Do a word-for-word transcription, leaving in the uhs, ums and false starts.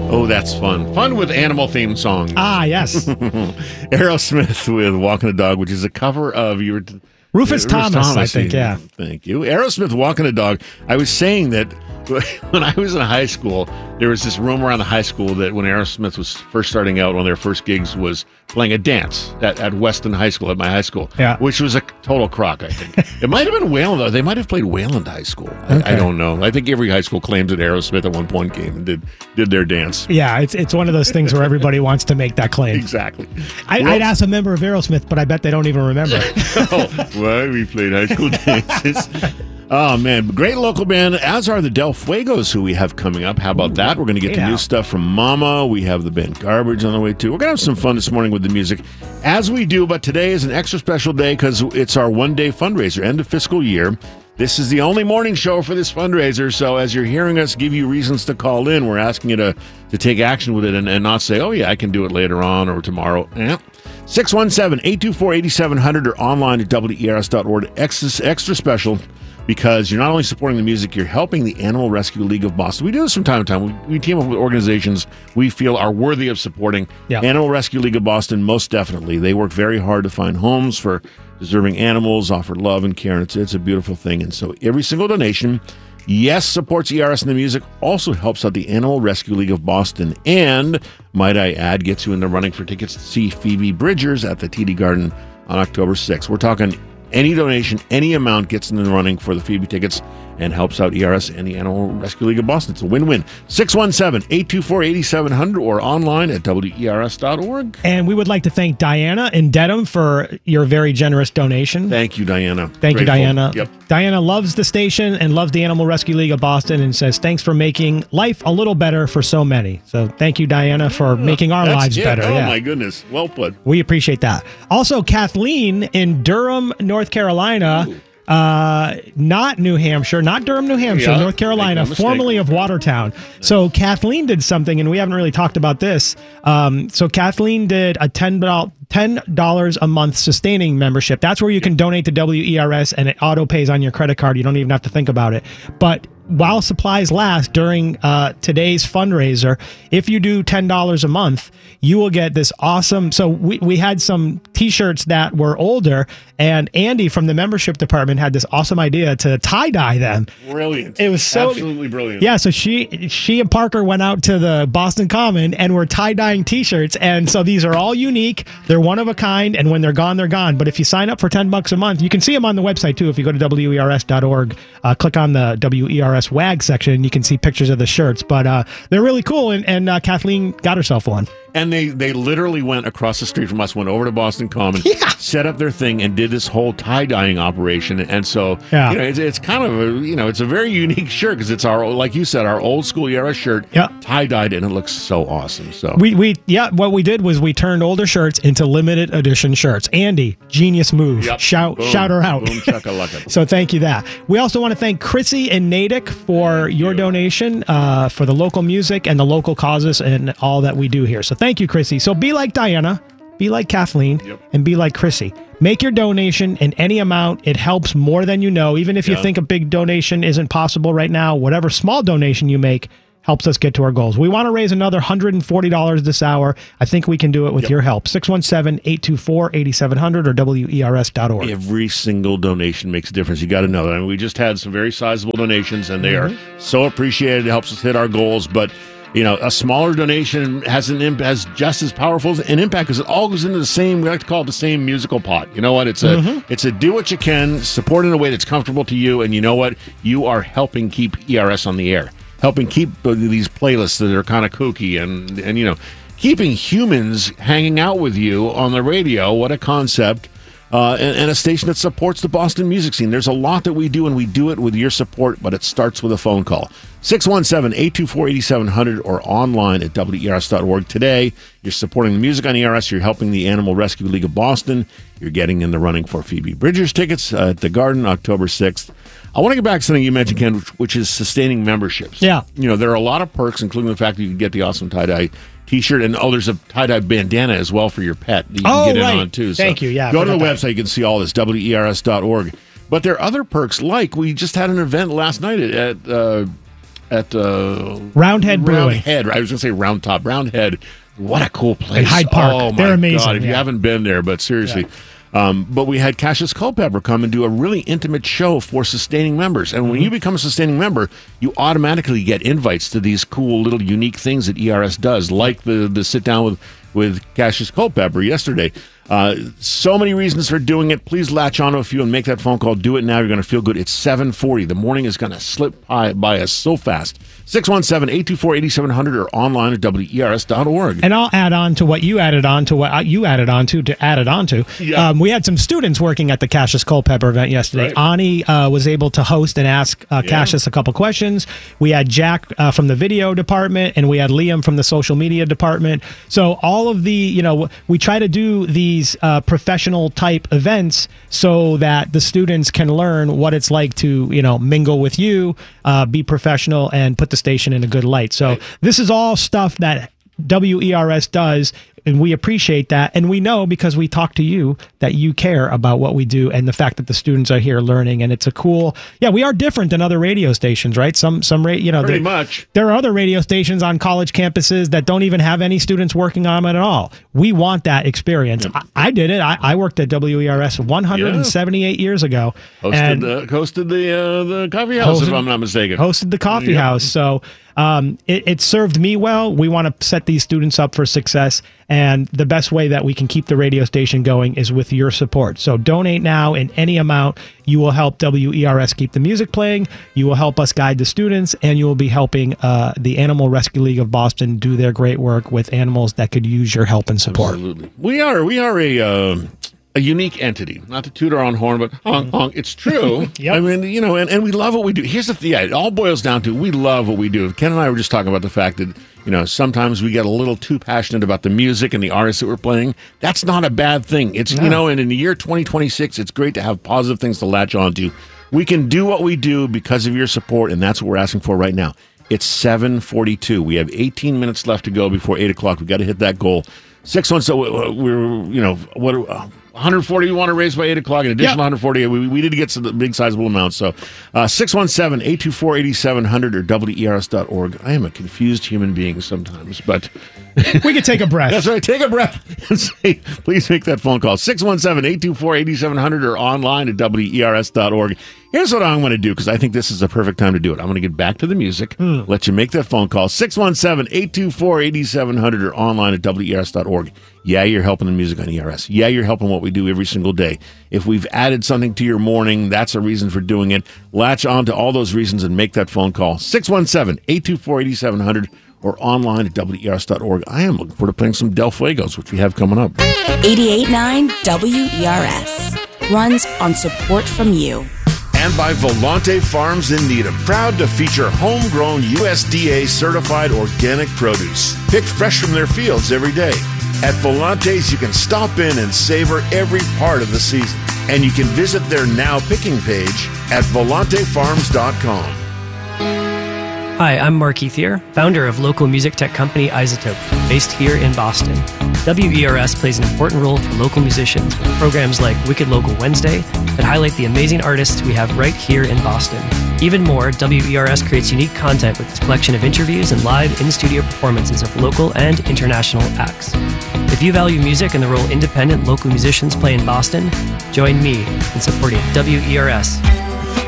Oh, that's fun. Fun with animal-themed songs. Ah, yes. Aerosmith with Walking the Dog, which is a cover of your Rufus uh, Thomas, Thomas, I think, yeah. Thank you. Aerosmith Walking the Dog. I was saying that when I was in high school, there was this rumor around the high school that when Aerosmith was first starting out, one of their first gigs was playing a dance at, at Weston High School, at my high school, yeah. which was a total crock, I think. It might have been Wayland, though. They might have played Wayland High School. I, okay. I don't know. I think every high school claims that Aerosmith at one point came and did, did their dance. Yeah, it's it's one of those things where everybody wants to make that claim. Exactly. I, well, I'd ask a member of Aerosmith, but I bet they don't even remember. Oh, well, we played high school dances. Oh, man. Great local band, as are the Del Fuegos, who we have coming up. How about that? We're going to get yeah. to new stuff from Mama. We have the band Garbage on the way, too. We're going to have some fun this morning with the music, as we do. But today is an extra special day because it's our one-day fundraiser, end of fiscal year. This is the only morning show for this fundraiser, so as you're hearing us give you reasons to call in, we're asking you to, to take action with it and, and not say, oh, yeah, I can do it later on or tomorrow. Eh. six one seven, eight two four, eight seven zero zero or online at W E R S dot org. Extra, extra special because you're not only supporting the music, you're helping the Animal Rescue League of Boston. We do this from time to time. We, we team up with organizations we feel are worthy of supporting. Yeah. Animal Rescue League of Boston, most definitely. They work very hard to find homes for deserving animals, offer love and care, and it's, it's a beautiful thing. And so every single donation, yes, supports E R S and the music, also helps out the Animal Rescue League of Boston, and, might I add, gets you in the running for tickets to see Phoebe Bridgers at the T D Garden on October sixth. We're talking any donation, any amount gets in the running for the Phoebe tickets and helps out E R S and the Animal Rescue League of Boston. It's a win-win. six one seven, eight two four, eight seven zero zero or online at W E R S dot org. And we would like to thank Diana in Dedham for your very generous donation. Thank you, Diana. Thank Grateful. you, Diana. Yep. Diana loves the station and loves the Animal Rescue League of Boston and says, thanks for making life a little better for so many. So thank you, Diana, for making our That's lives it. better. Oh, yeah. my goodness. Well put. We appreciate that. Also, Kathleen in Durham, North Carolina. Ooh. Uh, not New Hampshire, not Durham, New Hampshire, yeah, North Carolina, formerly of Watertown. Nice. So Kathleen did something, and we haven't really talked about this. Um, so Kathleen did a ten dollars a month sustaining membership. That's where you can donate to W E R S, and it auto pays on your credit card. You don't even have to think about it. But while supplies last during uh, today's fundraiser, if you do ten dollars a month, you will get this awesome. So we, we had some T-shirts that were older, and Andy from the membership department had this awesome idea to tie-dye them. Brilliant. It was so absolutely brilliant. Yeah, so she she and Parker went out to the Boston Common and were tie-dyeing T-shirts, and so these are all unique. They're one of a kind, and when they're gone, they're gone. But if you sign up for ten bucks a month, you can see them on the website too. If you go to W E R S dot org, uh, click on the W E R S W A G section, and you can see pictures of the shirts. But uh, they're really cool, and, and uh, Kathleen got herself one. And they, they literally went across the street from us, went over to Boston Common, yeah. set up their thing, and did this whole tie-dyeing operation. And so, yeah. you know, it's, it's kind of a, you know, it's a very unique shirt because it's our, like you said, our old school era shirt, yeah. tie-dyed, and it looks so awesome. So we, we, yeah, what we did was we turned older shirts into limited edition shirts. Andy, genius move. Yep. Shout, Boom. shout her out. Boom, chaka-laka. So thank you that. We also want to thank Chrissy and Natick for thank your you. donation, uh, for the local music and the local causes and all that we do here. So thank you, Chrissy. So be like Diana, be like Kathleen, yep. and be like Chrissy. Make your donation in any amount. It helps more than you know. Even if yeah. you think a big donation isn't possible right now, whatever small donation you make helps us get to our goals. We want to raise another one hundred forty dollars this hour. I think we can do it with yep. your help. six one seven, eight two four, eight seven zero zero or W E R S dot org. Every single donation makes a difference. You got to know that. I mean, we just had some very sizable donations, and they mm-hmm. are so appreciated. It helps us hit our goals, but you know, a smaller donation has an imp- has just as powerful an impact because it all goes into the same. We like to call it the same musical pot. You know what? It's a mm-hmm. it's a do what you can, support in a way that's comfortable to you, and you know what? You are helping keep E R S on the air, helping keep these playlists that are kind of kooky, and and you know, keeping humans hanging out with you on the radio. What a concept! Uh, and, and a station that supports the Boston music scene. There's a lot that we do, and we do it with your support, but it starts with a phone call. six one seven, eight two four, eight seven zero zero or online at W E R S dot org. Today, you're supporting the music on E R S. You're helping the Animal Rescue League of Boston. You're getting in the running for Phoebe Bridgers tickets uh, at the Garden, October sixth. I want to get back to something you mentioned, Ken, which, which is sustaining memberships. Yeah. You know, there are a lot of perks, including the fact that you can get the awesome tie-dye T-shirt, and oh, there's a tie-dye bandana as well for your pet that you can oh, get right. in on, too. So Thank you, yeah. Go to the that. website, you can see all this, W E R S dot org. But there are other perks, like we just had an event last night at, at uh, at uh, Roundhead Brewing. Roundhead. I was going to say Round Top. Roundhead. What a cool place. In Hyde Park. Oh, my They're amazing. God, if yeah. you haven't been there, but seriously. Yeah. Um, but we had Cassius Culpepper come and do a really intimate show for sustaining members. And when mm-hmm. you become a sustaining member, you automatically get invites to these cool little unique things that E R S does, like the, the sit down with, with Cassius Culpepper yesterday. Uh, so many reasons for doing it. Please latch on to a few and make that phone call. Do it now. You're going to feel good. It's seven forty. The morning is going to slip by, by us so fast. six one seven, eight two four, eight seven zero zero or online at W E R S dot org. And I'll add on to what you added on to what you added on to to add it on to. Yeah. Um, we had some students working at the Cassius Culpepper event yesterday. Right. Ani uh, was able to host and ask uh, yeah. Cassius a couple questions. We had Jack uh, from the video department, and we had Liam from the social media department. So all of the, you know, we try to do these uh, professional type events so that the students can learn what it's like to, you know, mingle with you, uh, be professional, and put the station in a good light. So right. this is all stuff that W E R S does, and we appreciate that. And we know, because we talk to you, that you care about what we do and the fact that the students are here learning. And it's a cool, yeah, we are different than other radio stations, right? Some, some, you know, pretty there, much. There are other radio stations on college campuses that don't even have any students working on them at all. We want that experience. Yep. I, I did it. I, I worked at W E R S one hundred seventy-eight yeah. years ago. Hosted and the, hosted the, uh, the coffee house, hosted, if I'm not mistaken. Hosted the coffee yeah. house. So, Um, it, it served me well. We want to set these students up for success, and the best way that we can keep the radio station going is with your support. So donate now in any amount. You will help W E R S keep the music playing. You will help us guide the students, and you will be helping uh, the Animal Rescue League of Boston do their great work with animals that could use your help and support. Absolutely. We are we are a uh, a unique entity. Not to toot our own horn, but honk, honk. It's true. Yep. I mean, you know, and, and we love what we do. Here's the thing. Yeah, it all boils down to we love what we do. Ken and I were just talking about the fact that, you know, sometimes we get a little too passionate about the music and the artists that we're playing. That's not a bad thing. It's, no. you know, and in the year twenty twenty-six, it's great to have positive things to latch onto. We can do what we do because of your support, and that's what we're asking for right now. It's seven forty-two. We have eighteen minutes left to go before eight o'clock. We've got to hit that goal. Six months, so we're, you know, what, uh, one hundred forty we want to raise by eight o'clock. In addition, yep. one hundred forty, we, we need to get to the big sizable amounts. So uh, six one seven, eight two four, eight seven zero zero or W E R S dot org. I am a confused human being sometimes, but we can take a breath. That's right. Take a breath and say, please make that phone call. six one seven, eight two four, eight seven zero zero or online at W E R S dot org. Here's what I'm going to do, because I think this is the perfect time to do it. I'm going to get back to the music, mm. let you make that phone call. six one seven, eight two four, eight seven zero zero or online at W E R S dot org. Yeah, you're helping the music on E R S. Yeah, you're helping what we do every single day. If we've added something to your morning, that's a reason for doing it. Latch on to all those reasons and make that phone call. six one seven, eight two four, eight seven zero zero or online at W E R S dot org. I am looking forward to playing some Del Fuegos, which we have coming up. eighty-eight point nine W E R S runs on support from you. And by Volante Farms in Needham, proud to feature homegrown U S D A certified organic produce, picked fresh from their fields every day. At Volante's, you can stop in and savor every part of the season. And you can visit their Now Picking page at volante farms dot com. Hi, I'm Mark Ethier, founder of local music tech company iZotope, based here in Boston. W E R S plays an important role for local musicians with programs like Wicked Local Wednesday that highlight the amazing artists we have right here in Boston. Even more, W E R S creates unique content with its collection of interviews and live in-studio performances of local and international acts. If you value music and the role independent local musicians play in Boston, join me in supporting W E R S.